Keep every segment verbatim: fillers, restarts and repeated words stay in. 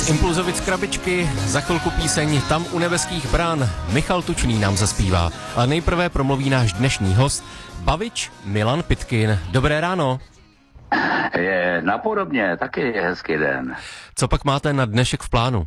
Impulzovic krabičky, za chvilku píseň Tam u nebeských brán. Michal Tučný nám zaspívá. Ale nejprve promluví náš dnešní host, bavič Milan Pitkin. Dobré ráno. Je napodobně, taky je hezký den. Co pak máte na dnešek v plánu?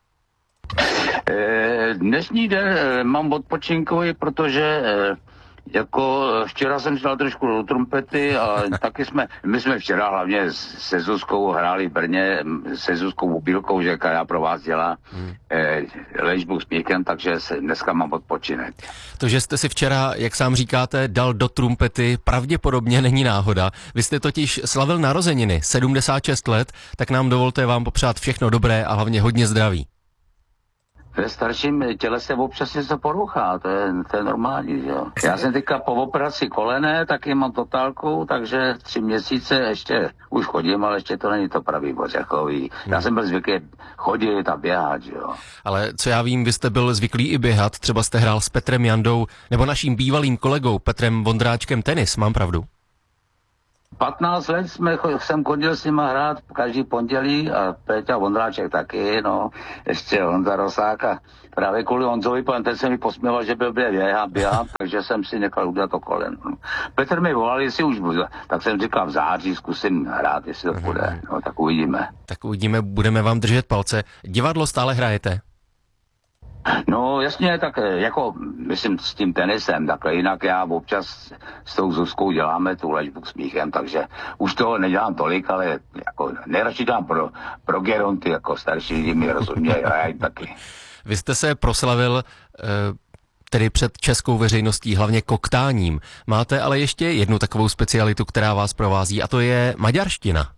Dnešní den mám odpočinkový, protože jako včera jsem šel trošku do trumpety a taky jsme, my jsme včera hlavně se Zuzkou hráli v Brně, se Zuzkou Bubílkou, že já pro vás dělá hmm. eh, léčbu s míkem, takže se, dneska mám odpočinek. To, že jste si včera, jak sám říkáte, dal do trumpety, pravděpodobně není náhoda. Vy jste totiž slavil narozeniny, sedmdesát šest let, tak nám dovolte vám popřát všechno dobré a hlavně hodně zdraví. Ve starším těle se občas něco poruchá, to je, to je normální, jo. Já jsem teďka po operaci kolene, taky mám totálku, takže tři měsíce ještě už chodím, ale ještě to není to pravý ořechový. Já jsem byl zvyklý chodit a běhat, jo. Ale co já vím, vy jste byl zvyklý i běhat, třeba jste hrál s Petrem Jandou, nebo naším bývalým kolegou Petrem Vondráčkem tenis, mám pravdu? patnáct let jsme, jsem chodil s nima hrát každý pondělí a Péťa Vondráček taky, no, ještě Honza Rosák a právě kvůli Honzovi, ten se mi posměval, že byl běhat, běhat, takže jsem si nechal udělat to koleno. No. Petr mi volal, jestli už bude, tak jsem říkal v září, zkusím hrát, jestli to bude, no, tak uvidíme. Tak uvidíme, budeme vám držet palce. Divadlo stále hrajete? No jasně, tak jako, myslím s tím tenisem, takhle jinak já občas s tou Zuzkou děláme tu léčbu s míchem, takže už toho nedělám tolik, ale jako nejradši dělám pro, pro geronty, jako starší lidi mi rozumějí, a já taky. Vy jste se proslavil tedy před českou veřejností hlavně koktáním. Máte ale ještě jednu takovou specialitu, která vás provází, a to je maďarština.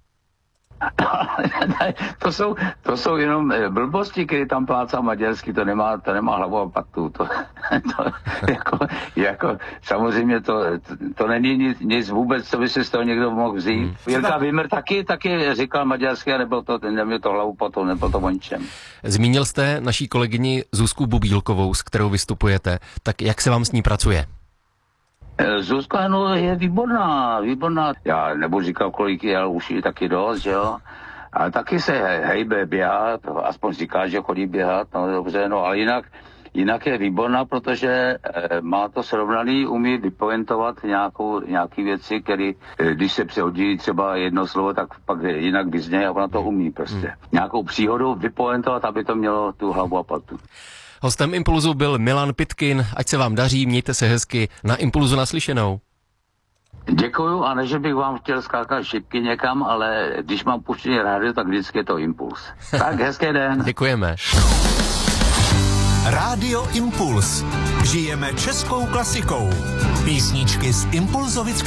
to, jsou, to jsou jenom blbosti, které tam plácá maďarsky, to nemá, to nemá hlavu a patu. To, to, jako, jako, samozřejmě to, to, to není nic, nic vůbec, co by si z toho někdo mohl vzít. Hmm. Jirka Wimmer taky, taky říkal maďarsky a nebyl to, neměl to hlavu patu, nebyl to o ničem. Zmínil jste naší kolegyni Zuzku Bubílkovou, s kterou vystupujete, tak jak se vám s ní pracuje? Zuzka, no, je výborná, výborná. Já nebudu říkat, kolik je, ale už je taky dost, jo. Ale taky se hejbe běhat, aspoň říká, že chodí běhat, no dobře, no ale jinak, jinak je výborná, protože e, má to srovnaný, umí vypointovat nějakou, nějaký věci, které, e, když se přehodí třeba jedno slovo, tak pak jinak vyzně a ona to umí prostě. Hmm. Nějakou příhodu vypointovat, aby to mělo tu hlavu a patu. Hostem Impulzu byl Milan Pitkin, ať se vám daří, mějte se hezky, na Impulzu naslyšenou. Děkuju, a ne, že bych vám chtěl skákat šipky někam, ale když mám puštěný rádio, tak vždycky je to Impuls. Tak hezký den. Děkujeme. Rádio Impuls. Žijeme českou klasikou. Písničky z Impulzovic